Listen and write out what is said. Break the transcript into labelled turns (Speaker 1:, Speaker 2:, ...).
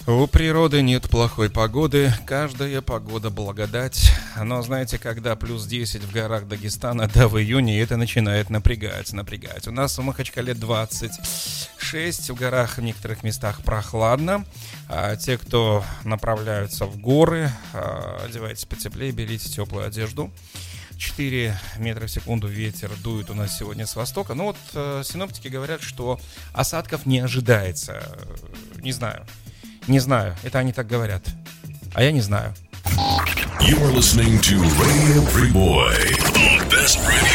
Speaker 1: У природы нет плохой погоды, каждая погода благодать. Но знаете, когда плюс 10 в горах Дагестана, да в июне, это начинает напрягать. У нас в Махачкале 26, в горах в некоторых местах прохладно. А те, кто направляются в горы, одевайтесь потеплее, берите теплую одежду. 4 метра в секунду ветер дует у нас сегодня с востока. Но вот синоптики говорят, что осадков не ожидается. Не знаю, это они так говорят. А я не знаю.
Speaker 2: You are listening to Radio Free Boy, the best radio